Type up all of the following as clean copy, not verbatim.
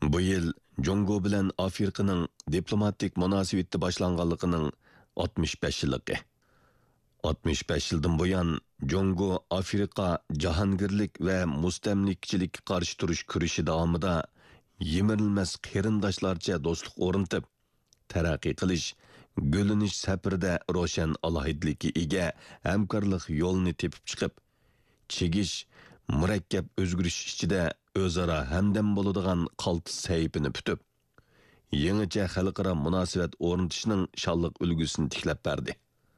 Bu yil Jongo bilan Afrikaning diplomatik munosabati boshlanganligining 65 yilligi. 65 yildan buyon Jongo Afrika jahongirlik va mustamlikchilikka qarshi turish kurashi davomida yemirilmas qarindoshlarcha do'stlik o'rnatib, taraqqiy qilish, gulinish safarida ro'shan alohidlikka ega hamkorlik yo'lini tepib chiqib, chegish, murakkab o'zgarish ichida o'zaro hamdam bo'ladigan qaltis sayfini putib, yangicha xalqaro munosabat o'rnatishning shonliq ulgusini tiklab berdi.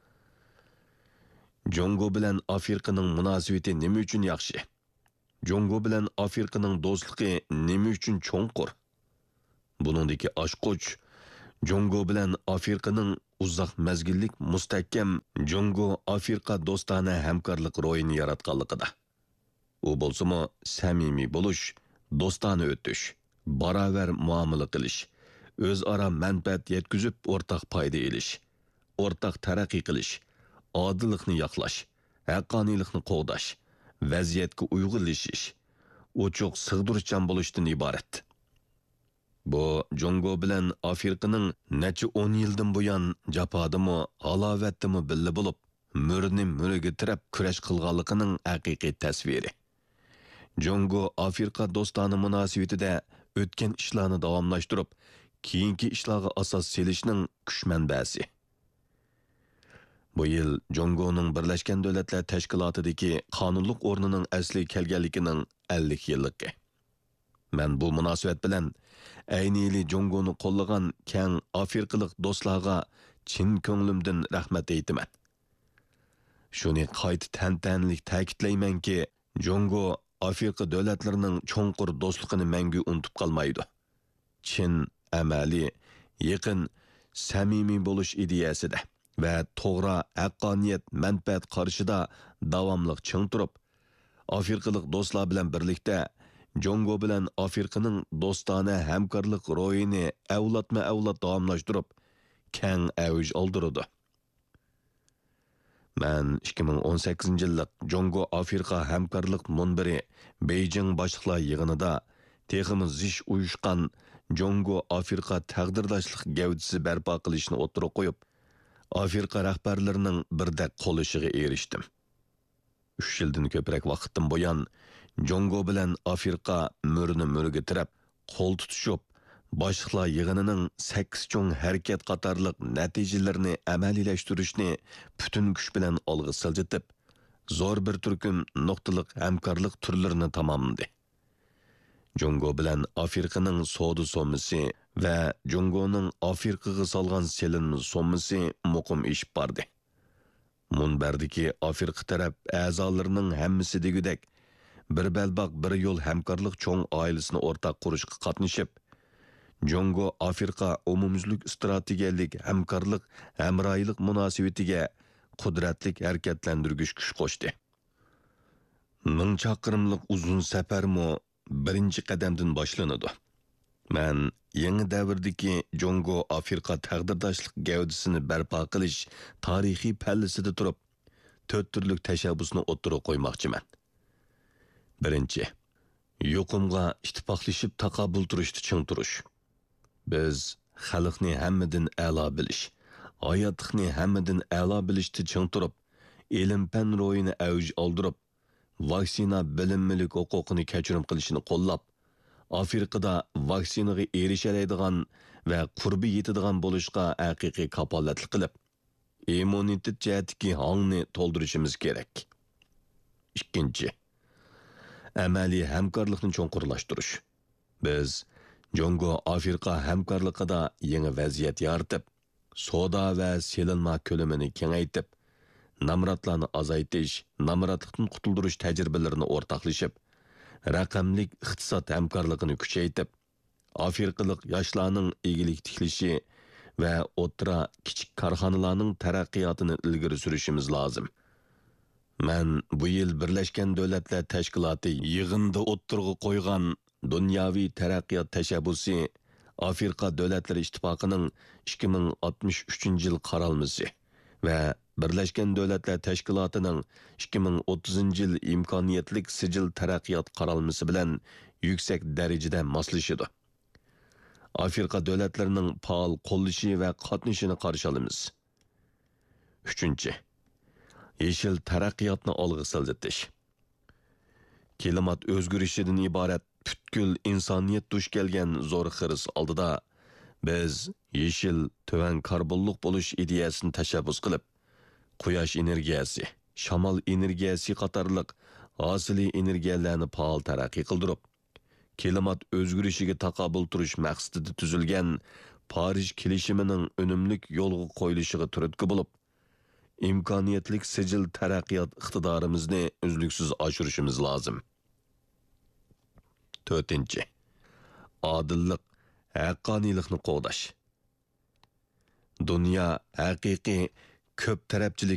Jongo bilan Afrikaning munosabati nima uchun yaxshi? Jongo bilan Afrikaning do'stligi nima uchun cho'nqur? Buningdagi ochqoch Jongo bilan Afrikaning uzoq mazgillik mustahkam Jongo Afrika do'stona hamkorlik ro'yini yaratganligida. U bo'lsa-mu samimiy bo'lish, do'stona o'tish, barobar muomala qilish, o'zaro manfaat yetkazib o'rtaq foyda olish, o'rtaq taraqqiy qilish, odillikni yoqlash, haqqoniylikni qo'g'dash, vaziyatga uyg'unlashish, ochiq sig'durchan bo'lishdan iborat. Bu Jongo bilan Afrikaning necha 10 yildan buyon jafodimi, halovatdimi billa bo'lib, murni muriga tirab kurash qilganligining haqiqiy tasviri. Jongo Afrika do'stona munosabatida o'tgan ishlarni davomlashtirib, keyingi ishlarga asos selishning kuch manbasi. Bu yil Jongoning Birlashgan Davlatlar Tashkilotidagi qonunlik o'rnining asli kelganligining 50 yilligi. Men bu munosabat bilan aynili Jongoni qo'llagan keng afrikalik do'stlarga chin ko'nglimdan rahmat aytaman. Shuni qayta tantanlik ta'kidlaymanki, Jongo Afrika davlatlarining cho'nqur do'stligini mangu unutib qolmaydi. Chin, amaliy, yaqin, samimiy bo'lish ideyasida va to'g'ri haqqoniyat manfaat qarshida davomli ching turib, Afrikalik do'stlar bilan birlikda Jongo bilan Afrikaning do'stona hamkorlik ro'yini avlodma-avlod davomlashtirib, keng avj oldirdi. Men 2018-yillik Jongo Afrika hamkorlik munbiri Beijing boshliqlar yig'inida teximiz zish uyushgan Jongo Afrika taqdirdoshlik gavdisi barpo qilishni o'tirib qo'yib, Afrika rahbarlarining birdek qo'lishiga erishdim. 3 yildan ko'proq vaqtdan buyon Jongo bilan Afrika murni murga tirab, qo'l tutishib, boshliqlar yig'inining 8 cho'ng harakat qatorliq natijalarini amaliyalashtirishni butun kuch bilan olg'a siljitib, zo'r bir turkum nuqtaliq hamkorlik turlarini tamomladi. Jongo bilan Afrikaning savdo so'mmasi va Jongoning Afrikaga solgan selinma so'mmasi muqim ishib bordi. Munbardagi Afrika taraf a'zolarining hammasi degudek bir balbaq bir yo'l hamkorlik cho'ng oilasini o'rtaq qurishga qatnashib, Jongo Afrika umumyuzlik strategiyalik hamkorlik hamroylik munosabatiga qudratlik harakatlantirgich kuch qo'shdi. 1000 chaqirimlik uzun safarmi birinchi qadamdan boshlanadi. Men yangi davrdagi Jongo Afrika taqdirdoshlik gavdisini barpo qilish tarixiy pallasida turib, 4 turlik tashabbusni o'ttirib qo'ymoqchiman. Birinchi, yuqumga ittifoqlashib taqobil turishni ching turish. Biz xalqni hammadan a'lo bilish, hayotlikni hammadan a'lo bilishni ching turib, ilm-fan ro'yini avj oldirib, vaksina bilimlilik huquqini kechirim qilishni qo'llab, Afrikada vaksinaga erishiladigan va qurbi yetadigan bo'lishga haqiqiy kapolatlik qilib, immunitet jihatdagi hongni to'ldirishimiz kerak. Ikkinchi, amaliy hamkorlikni cho'nqurlashtirish. Biz Jongo Afrika hamkorligida yangi vaziyat yaratib, savdo va selinma ko'lamini kengaytib, namratlarni azaytish, namratlikdan qutuldirish tajribalarini o'rtoqlashib, raqamlik iqtisod hamkorligini kuchaytib, Afrikalik yoshlarning egilik tiklashi va o'tira kichik korxonalarning taraqqiyotini ilgari surishimiz lozim. Men bu yil Birlashgan Davlatlar Tashkiloti yig'inda o'ttirg'i qo'ygan dunyoviy taraqqiyot tashabbusi Afrika Davlatlari Ittifoqining 2063-yil qaralmasi va Birlashgan Davlatlar Tashkilotining 2030-yil imkoniyatlik sijil taraqqiyot qaralmasi bilan yuksak darajada moslashadi. Afrika davlatlarının faal qo'llashi va qatnashini qarshi olamiz. 3. Yeşil taraqqiyotni olg'a siljitish. Klimat o'zgarishidan iborat butkul insoniyat duch kelgan zo'r xiris oldida biz yeşil tuvan karbonliq bo'lish ideyasini tashabbus qilib, quyosh energiyasi, shamol energiyasi qatorliq hosiliy energiyalarni faol taraqqiy qildirib, klimat o'zgarishiga taqobil turish maqsadida tuzilgan Parij kelishimining unumlik yo'lga qo'yilishiga turtki bo'lib, imkoniyatlik sijil taraqqiyot iqtidorimizni uzluksiz oshirishimiz lozim. 4. Adillik, haqqoniylikni qo'g'dash. Dunyo haqiqiy ko'p tarafchilik